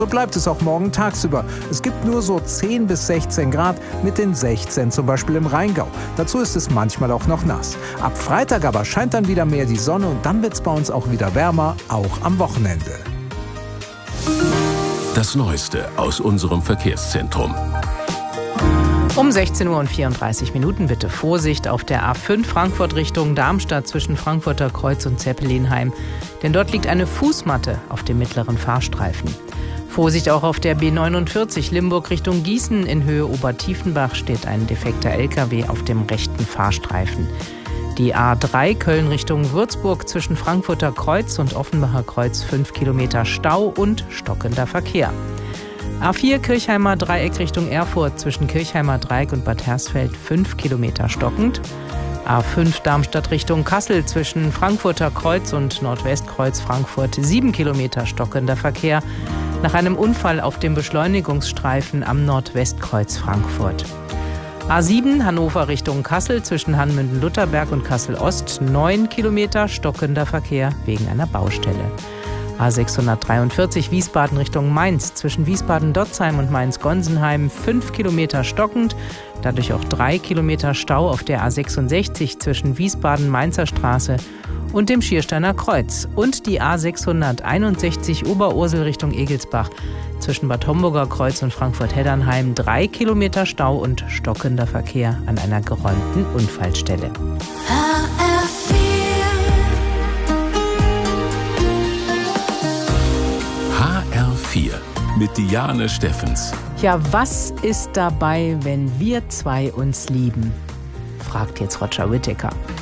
So bleibt es auch morgen tagsüber. Es gibt nur so 10 bis 16 Grad, mit den 16 zum Beispiel im Rheingau. Dazu ist es manchmal auch noch nass. Ab Freitag aber scheint dann wieder mehr die Sonne und dann wird es bei uns auch wieder wärmer, auch am Wochenende. Das Neueste aus unserem Verkehrszentrum. Um 16:34 Uhr bitte Vorsicht auf der A5 Frankfurt Richtung Darmstadt zwischen Frankfurter Kreuz und Zeppelinheim. Denn dort liegt eine Fußmatte auf dem mittleren Fahrstreifen. Vorsicht auch auf der B49 Limburg Richtung Gießen. In Höhe Obertiefenbach steht ein defekter LKW auf dem rechten Fahrstreifen. Die A3 Köln Richtung Würzburg zwischen Frankfurter Kreuz und Offenbacher Kreuz 5 Kilometer Stau und stockender Verkehr. A4 Kirchheimer Dreieck Richtung Erfurt zwischen Kirchheimer Dreieck und Bad Hersfeld 5 Kilometer stockend. A5 Darmstadt Richtung Kassel zwischen Frankfurter Kreuz und Nordwestkreuz Frankfurt 7 Kilometer stockender Verkehr nach einem Unfall auf dem Beschleunigungsstreifen am Nordwestkreuz Frankfurt. A7 Hannover Richtung Kassel zwischen Hanmünden-Lutherberg und Kassel-Ost 9 Kilometer stockender Verkehr wegen einer Baustelle. A643 Wiesbaden Richtung Mainz zwischen Wiesbaden-Dotzheim und Mainz-Gonsenheim 5 Kilometer stockend, dadurch auch 3 Kilometer Stau auf der A66 zwischen Wiesbaden-Mainzer Straße und dem Schiersteiner Kreuz und die A661 Oberursel Richtung Egelsbach zwischen Bad Homburger Kreuz und Frankfurt-Heddernheim 3 Kilometer Stau und stockender Verkehr an einer geräumten Unfallstelle. HR4 mit Diane Steffens. Ja, was ist dabei, wenn wir zwei uns lieben? Fragt jetzt Roger Whittaker.